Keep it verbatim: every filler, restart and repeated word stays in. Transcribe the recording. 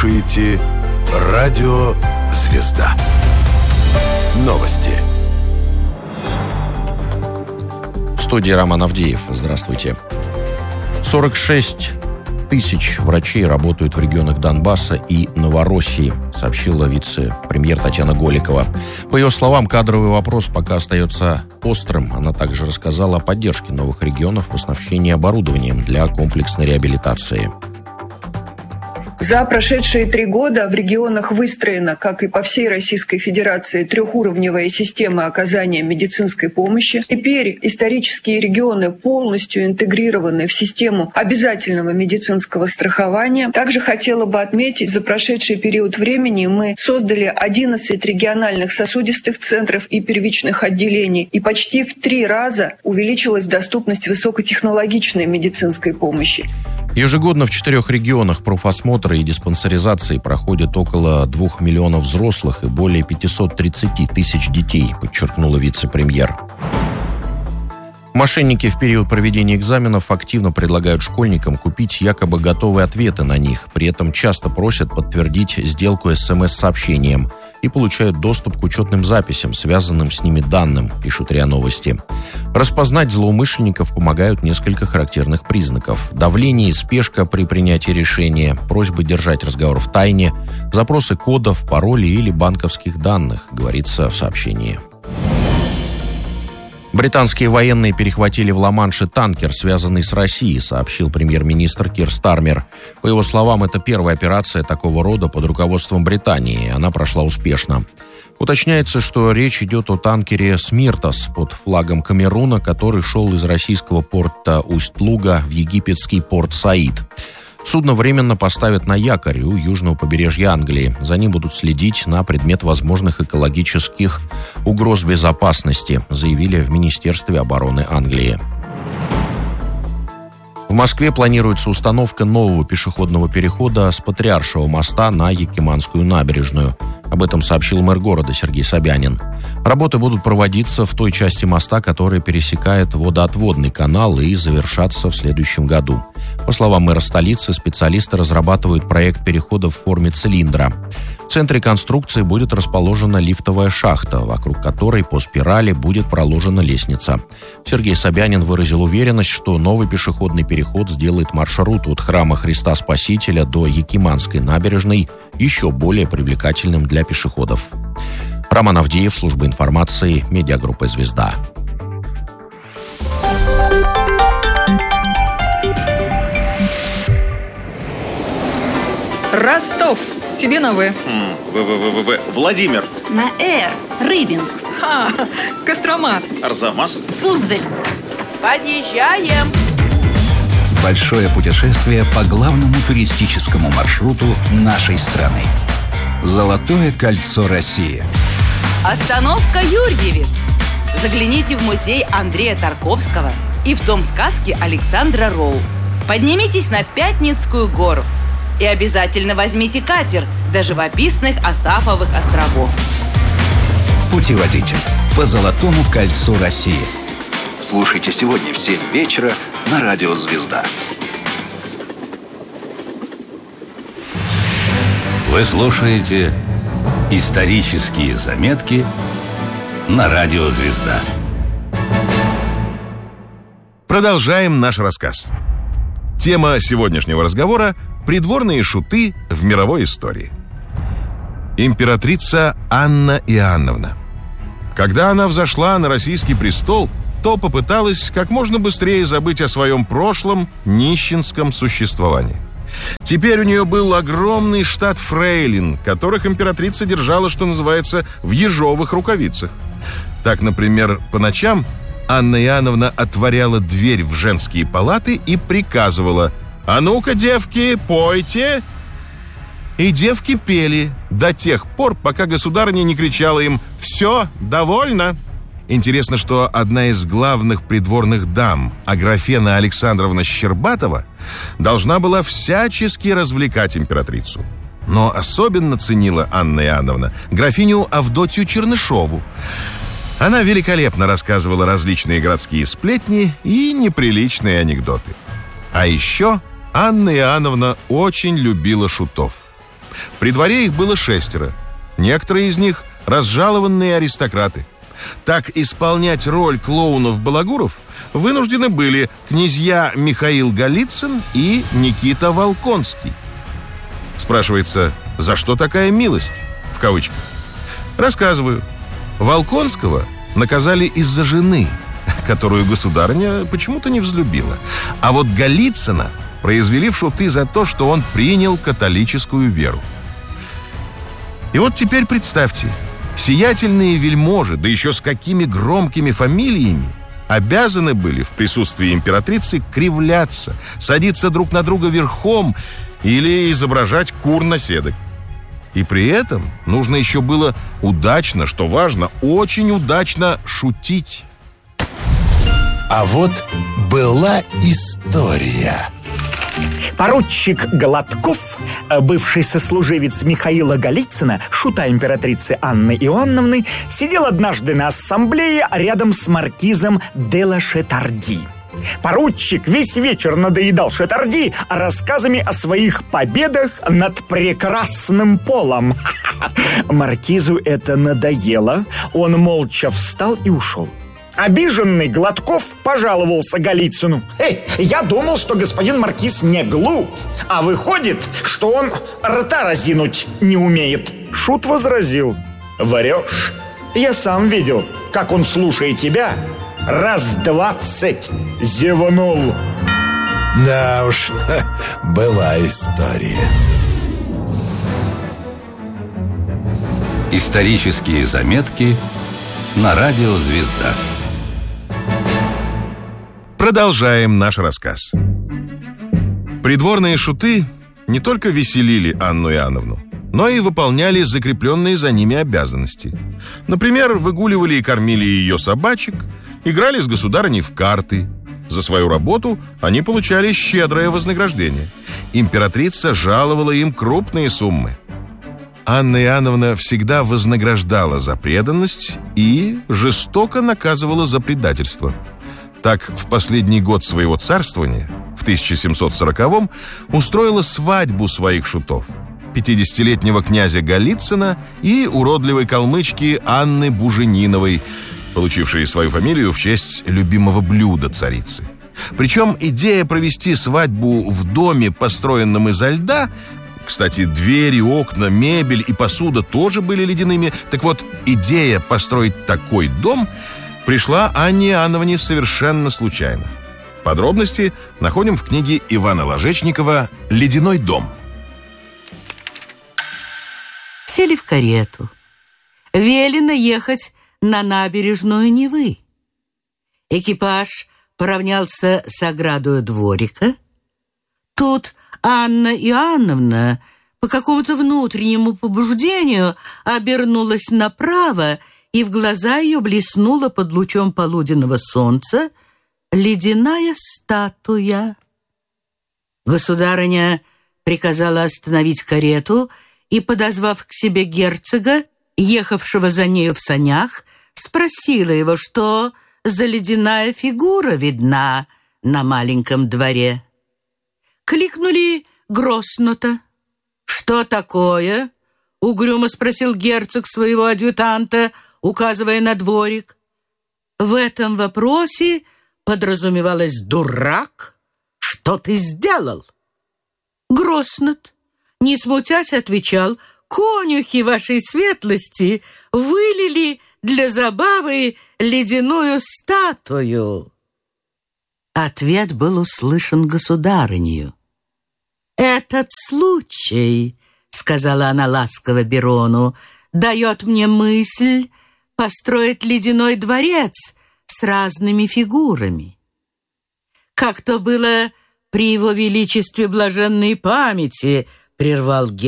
слушаете Радио Звезда. Новости. В студии Роман Авдеев. Здравствуйте. сорок шесть тысяч врачей работают в регионах Донбасса и Новороссии, сообщила вице-премьер Татьяна Голикова. По ее словам, кадровый вопрос пока остается острым. Она также рассказала о поддержке новых регионов в оснащении оборудованием для комплексной реабилитации. За прошедшие три года в регионах выстроена, как и по всей Российской Федерации, трехуровневая система оказания медицинской помощи. Теперь исторические регионы полностью интегрированы в систему обязательного медицинского страхования. Также хотела бы отметить, за прошедший период времени мы создали одиннадцать региональных сосудистых центров и первичных отделений, и почти в три раза увеличилась доступность высокотехнологичной медицинской помощи. Ежегодно в четырех регионах профосмотры и диспансеризации проходят около двух миллионов взрослых и более пятьсот тридцать тысяч детей, подчеркнула вице-премьер. Мошенники в период проведения экзаменов активно предлагают школьникам купить якобы готовые ответы на них. При этом часто просят подтвердить сделку смс-сообщением и получают доступ к учетным записям, связанным с ними данным, пишут РИА Новости. Распознать злоумышленников помогают несколько характерных признаков. Давление и спешка при принятии решения, просьбы держать разговор в тайне, запросы кодов, паролей или банковских данных, говорится в сообщении. Британские военные перехватили в Ла-Манше танкер, связанный с Россией, сообщил премьер-министр Кир Стармер. По его словам, это первая операция такого рода под руководством Британии, и она прошла успешно. Уточняется, что речь идет о танкере «Смиртос» под флагом Камеруна, который шел из российского порта Усть-Луга в египетский порт Саид. Судно временно поставят на якорь у южного побережья Англии. За ним будут следить на предмет возможных экологических угроз безопасности, заявили в Министерстве обороны Англии. В Москве планируется установка нового пешеходного перехода с Патриаршего моста на Якиманскую набережную. Об этом сообщил мэр города Сергей Собянин. Работы будут проводиться в той части моста, которая пересекает водоотводный канал, и завершаться в следующем году. По словам мэра столицы, специалисты разрабатывают проект перехода в форме цилиндра. В центре конструкции будет расположена лифтовая шахта, вокруг которой по спирали будет проложена лестница. Сергей Собянин выразил уверенность, что новый пешеходный переход сделает маршрут от храма Христа Спасителя до Якиманской набережной еще более привлекательным для пешеходов. Роман Авдеев, служба информации, медиагруппа «Звезда». Ростов. Тебе на В. В-В-В-В. Владимир. На Р. Рыбинск. Ха, Кострома. Арзамас. Суздаль. Подъезжаем. Большое путешествие по главному туристическому маршруту нашей страны. Золотое кольцо России. Остановка Юрьевец. Загляните в музей Андрея Тарковского и в дом сказки Александра Роу. Поднимитесь на Пятницкую гору. И обязательно возьмите катер до живописных Асафовых островов. Путеводитель по Золотому кольцу России. Слушайте сегодня в семь вечера на Радио Звезда. Вы слушаете исторические заметки на Радио Звезда. Продолжаем наш рассказ. Тема сегодняшнего разговора – придворные шуты в мировой истории. Императрица Анна Иоанновна. Когда она взошла на российский престол, то попыталась как можно быстрее забыть о своем прошлом нищенском существовании. Теперь у нее был огромный штат фрейлин, которых императрица держала, что называется, в ежовых рукавицах. Так, например, по ночам Анна Иоанновна отворяла дверь в женские палаты и приказывала: «А ну-ка, девки, пойте!» И девки пели до тех пор, пока государыня не кричала им: «Все, довольно!» Интересно, что одна из главных придворных дам, Аграфена Александровна Щербатова, должна была всячески развлекать императрицу. Но особенно ценила Анна Иоанновна графиню Авдотью Чернышову. Она великолепно рассказывала различные городские сплетни и неприличные анекдоты. А еще Анна Иоанновна очень любила шутов. При дворе их было шестеро. Некоторые из них разжалованные аристократы. Так исполнять роль клоунов-балагуров вынуждены были князья Михаил Голицын и Никита Волконский. Спрашивается, за что такая милость? В кавычках. Рассказываю. Волконского наказали из-за жены, которую государыня почему-то не взлюбила. А вот Голицына произвели в шуты за то, что он принял католическую веру. И вот теперь представьте, сиятельные вельможи, да еще с какими громкими фамилиями, обязаны были в присутствии императрицы кривляться, садиться друг на друга верхом или изображать кур-наседок. И при этом нужно еще было удачно, что важно, очень удачно шутить. А вот была история. Поручик Гладков, бывший сослуживец Михаила Голицына, шута императрицы Анны Иоанновны, сидел однажды на ассамблее рядом с маркизом де ла Шетарди. Поручик весь вечер надоедал Шетарди рассказами о своих победах над прекрасным полом. Маркизу это надоело, он молча встал и ушел. Обиженный Гладков пожаловался Голицыну. «Эй, я думал, что господин маркиз не глуп, а выходит, что он рта разинуть не умеет». Шут возразил: «Врешь. Я сам видел, как он, слушая тебя, раз двадцать зевнул». Да уж, была история. Исторические заметки на радио «Звезда». Продолжаем наш рассказ. Придворные шуты не только веселили Анну Иоанновну, но и выполняли закрепленные за ними обязанности. Например, выгуливали и кормили ее собачек, играли с государыней в карты. За свою работу они получали щедрое вознаграждение. Императрица жаловала им крупные суммы. Анна Иоанновна всегда вознаграждала за преданность и жестоко наказывала за предательство. Так, в последний год своего царствования, в тысяча семьсот сороковом, устроила свадьбу своих шутов: пятидесятилетнего князя Голицына и уродливой калмычки Анны Бужениновой, получившей свою фамилию в честь любимого блюда царицы. Причем идея провести свадьбу в доме, построенном изо льда, кстати, двери, окна, мебель и посуда тоже были ледяными. Так вот, идея построить такой дом пришла Анне Иоанновне совершенно случайно. Подробности находим в книге Ивана Ложечникова «Ледяной дом». Сели в карету. Велено ехать на набережную Невы. Экипаж поравнялся с оградою дворика. Тут Анна Иоанновна по какому-то внутреннему побуждению обернулась направо, и в глаза ее блеснула под лучом полуденного солнца ледяная статуя. Государыня приказала остановить карету и, подозвав к себе герцога, ехавшего за нею в санях, спросила его, что за ледяная фигура видна на маленьком дворе. Кликнули Гроснута. «Что такое?» — угрюмо спросил герцог своего адъютанта, указывая на дворик. В этом вопросе подразумевалось: «Дурак, что ты сделал?» Гроснут, не смутясь, отвечал: «Конюхи вашей светлости вылили для забавы ледяную статую». Ответ был услышан государынею. «Этот случай, — сказала она ласково Берону, — дает мне мысль построить ледяной дворец с разными фигурами. Как то было при его величестве блаженной памяти, — прервал